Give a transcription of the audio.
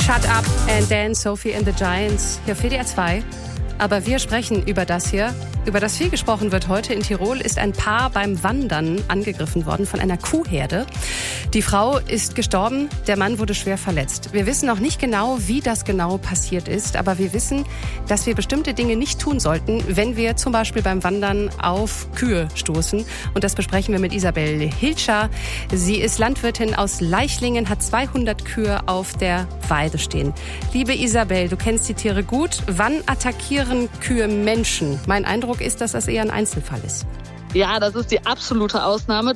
Shut Up and Dance, Sophie and the Giants, hier für WDR 2. Aber wir sprechen über das hier. Über das viel gesprochen wird heute in Tirol, ist ein Paar beim Wandern angegriffen worden von einer Kuhherde. Die Frau ist gestorben, der Mann wurde schwer verletzt. Wir wissen noch nicht genau, wie das genau passiert ist, aber wir wissen, dass wir bestimmte Dinge nicht tun sollten, wenn wir zum Beispiel beim Wandern auf Kühe stoßen. Und das besprechen wir mit Isabel Hilscher. Sie ist Landwirtin aus Leichlingen, hat 200 Kühe auf der Weide stehen. Liebe Isabel, du kennst die Tiere gut. Wann attackieren Kühe Menschen? Mein Eindruck ist, dass das eher ein Einzelfall ist. Ja, das ist die absolute Ausnahme.